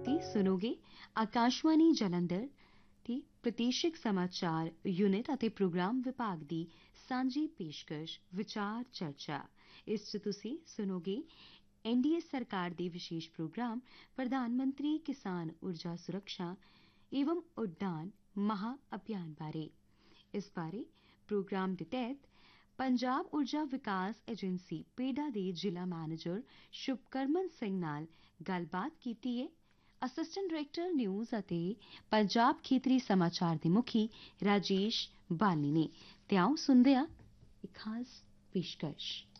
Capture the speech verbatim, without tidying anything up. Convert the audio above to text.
ਤੇ ਸੁਣੋਗੇ ਆਕਾਸ਼ਵਾਣੀ ਜਲੰਧਰ ਤੇ ਪ੍ਰਤੀਸ਼ਿਕ ਸਮਾਚਾਰ ਯੂਨਿਟ ਅਤੇ ਪ੍ਰੋਗਰਾਮ ਵਿਭਾਗ ਦੀ ਸਾਂਝੀ ਪੇਸ਼ਕਸ਼ ਵਿਚਾਰ ਚਰਚਾ। ਇਸ 'ਚ ਤੁਸੀਂ ਸੁਣੋਗੇ ਐਨਡੀਏ ਸਰਕਾਰ ਦੇ ਵਿਸ਼ੇਸ਼ ਪ੍ਰੋਗਰਾਮ ਪ੍ਰਧਾਨ ਮੰਤਰੀ ਕਿਸਾਨ ਊਰਜਾ ਸੁਰੱਖਿਆ ਏਵਮ ਉਡਾਨ ਮਹਾ ਅਭਿਆਨ ਬਾਰੇ। ਇਸ ਬਾਰੇ ਪ੍ਰੋਗਰਾਮ ਦੇ ਤਹਿਤ ਪੰਜਾਬ ਊਰਜਾ ਵਿਕਾਸ ਏਜੰਸੀ ਪੇਡਾ ਦੇ ਜ਼ਿਲ੍ਹਾ ਮੈਨੇਜਰ ਸ਼ੁਭਕਰਮਨ ਸਿੰਘ ਨਾਲ ਗੱਲਬਾਤ ਕੀਤੀ ਹੈ। ਅਸਿਸਟੈਂਟ ਡਾਇਰੈਕਟਰ ਨਿਊਜ਼ ਅਤੇ ਪੰਜਾਬ ਖੇਤਰੀ ਸਮਾਚਾਰ ਦੇ ਮੁਖੀ ਰਾਜੇਸ਼ ਬਾਲੀ ਨੇ। ਤੇ ਆਓ ਸੁਣਦੇ ਹਾਂ ਇੱਕ ਖਾਸ ਪੇਸ਼ਕਸ਼।